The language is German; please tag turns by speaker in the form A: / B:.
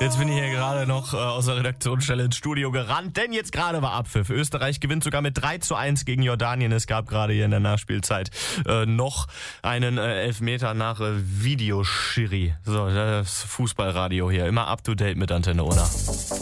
A: Jetzt bin ich hier gerade noch aus der Redaktionsstelle ins Studio gerannt, denn jetzt gerade war Abpfiff. Österreich gewinnt sogar mit 3:1 gegen Jordanien. Es gab gerade hier in der Nachspielzeit noch einen Elfmeter nach Videoschiri. So, das Fußballradio hier. Immer up to date mit Antenne Oder.